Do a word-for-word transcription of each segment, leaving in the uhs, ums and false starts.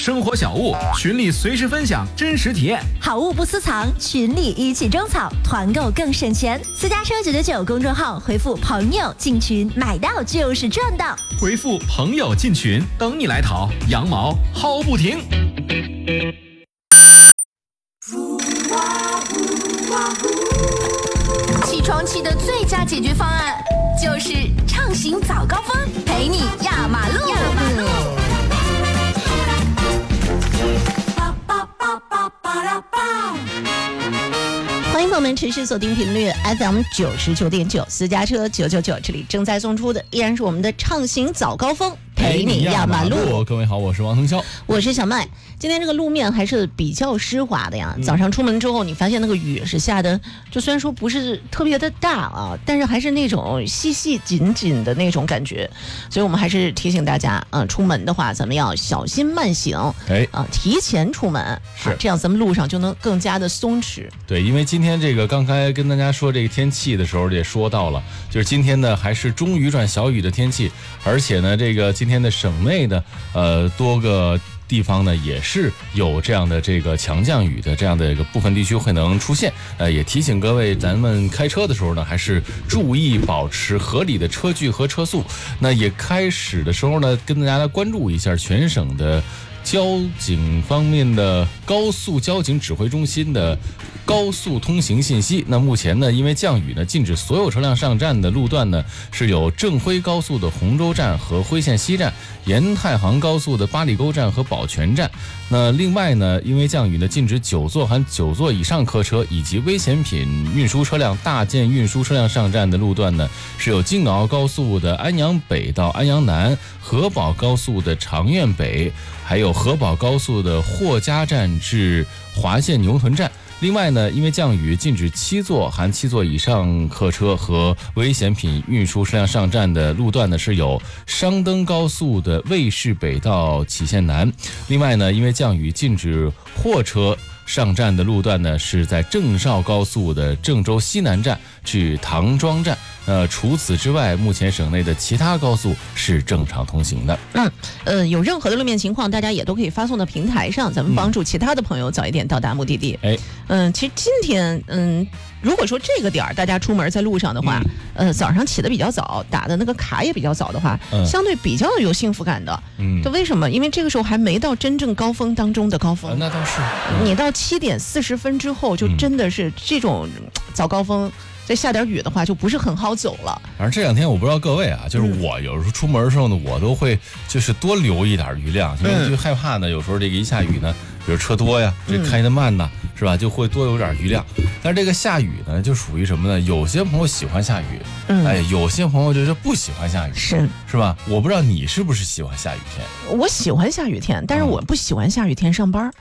生活小物，群里随时分享真实体验。 好物不私藏，群里一起种草，团购更省钱。私家车九九九公众号回复朋友进群，买到就是赚到。 回复朋友进群，等你来淘，羊毛薅不停。 起床气的最佳解决方案就是畅行早高峰，陪你压马路。压马路。 欢迎朋友们持续锁定频率 F M 九十九点九，私家车九九九，这里正在送出的依然是我们的畅行早高峰，陪你压马路。 各位好，我是王腾霄， 我是小麦。今天这个路面还是比较湿滑的呀。早上出门之后，你发现那个雨是下的，就虽然说不是特别的大啊，但是还是那种细细紧紧的那种感觉。所以我们还是提醒大家，嗯、呃，出门的话，咱们要小心慢行，哎啊、呃，提前出门，是、啊、这样，咱们路上就能更加的松弛。 对，因为今天这个刚才跟大家说这个天气的时候也说到了，就是今天呢还是中雨转小雨的天气，而且呢，这个今天的省内的呃多个地方呢也是有这样的这个强降雨的这样的一个部分地区会能出现，呃，也提醒各位，咱们开车的时候呢，还是注意保持合理的车距和车速。那也开始的时候呢，跟大家来关注一下全省的交警方面的高速交警指挥中心的高速通行信息。那目前呢，因为降雨呢，禁止所有车辆上站的路段呢，是有正徽高速的洪州站和徽县西站，沿太行高速的八里沟站和宝泉站。那另外呢，因为降雨呢，禁止九座含九座以上客车以及危险品运输车辆、大件运输车辆上站的路段呢，是有京港澳高速的安阳北到安阳南、合宝高速的长苑北，还有合宝高速的霍家站至华县牛屯站。另外呢，因为降雨，禁止七座含七座以上客车和危险品运输车辆上站的路段呢，是有商登高速的卫士北到杞县南。另外呢，因为降雨，禁止货车上站的路段呢，是在郑绍高速的郑州西南站至唐庄站。呃，除此之外，目前省内的其他高速是正常通行的。 嗯，呃，有任何的路面情况，大家也都可以发送到平台上，咱们帮助其他的朋友早一点到达目的地。哎，嗯，其实今天，嗯，如果说这个点儿大家出门在路上的话，嗯、呃，早上起得比较早，打的那个卡也比较早的话，嗯、相对比较有幸福感的。嗯，这为什么？因为这个时候还没到真正高峰当中的高峰。 啊、那倒是。 嗯、你到七点四十分之后，就真的是这种早高峰。再下点雨的话，就不是很好走了。 反正这两天我不知道各位啊，就是我有时候出门的时候呢，我都会就是多留一点余量，因为就害怕呢，有时候这个一下雨呢，比如车多呀，这开得慢呐，嗯、是吧？就会多有点余量。但是这个下雨呢，就属于什么呢？有些朋友喜欢下雨，嗯、哎，有些朋友就是不喜欢下雨， 是是吧？我不知道你是不是喜欢下雨天？ 我喜欢下雨天，但是我不喜欢下雨天上班。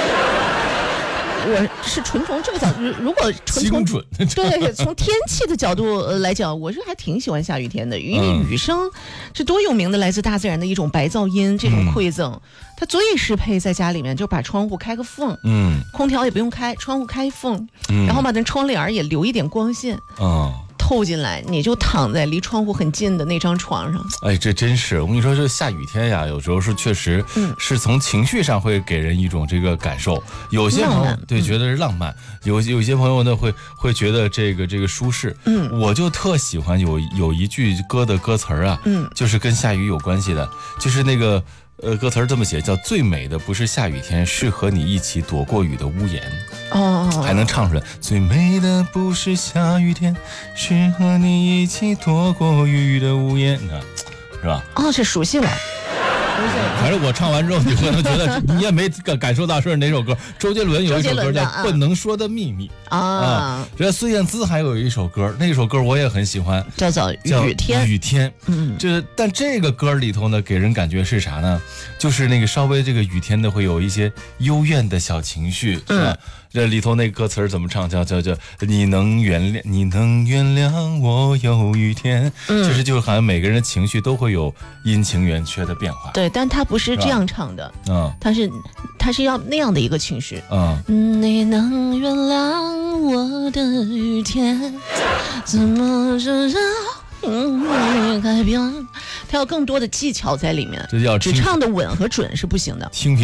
我是纯从这个角度，如果纯从准对从天气的角度来讲，我是还挺喜欢下雨天的，因为雨声是多有名的来自大自然的一种白噪音，这种馈赠，嗯、它最适配在家里面，就把窗户开个缝，嗯，空调也不用开，窗户开缝，嗯、然后把那窗帘也留一点光线，嗯。透进来，你就躺在离窗户很近的那张床上。 哎，这真是我跟你说，这下雨天呀，有时候是确实是从情绪上会给人一种这个感受。有些朋友对觉得是浪漫，有有些朋友呢会会觉得这个这个舒适。嗯，我就特喜欢有有一句歌的歌词啊，嗯，就是跟下雨有关系的，就是那个。呃，歌词这么写，叫最美的不是下雨天，是和你一起躲过雨的屋檐。哦，还能唱出来。最美的不是下雨天，是和你一起躲过雨的屋檐，你看，是吧？ 哦，这熟悉了。 反正我唱完之后，你可能觉得你也没感感受到是哪首歌。周杰伦有一首歌叫《不能说的秘密》啊，这孙燕姿还有一首歌，那首歌我也很喜欢， 叫做《雨天》。 雨天，嗯，这但这个歌里头呢，给人感觉是啥呢？就是那个稍微这个雨天的会有一些幽怨的小情绪，是吧？这里头那歌词怎么唱？叫叫叫你能原谅，你能原谅我有雨天。嗯，其实就好像每个人的情绪都会有阴晴圆缺的变化。 对，但他不是这样唱的，嗯，他是他是要那样的一个情绪。嗯，你能原谅我的雨天，怎么知道？嗯，改变，它有更多的技巧在里面，只唱的稳和准是不行的。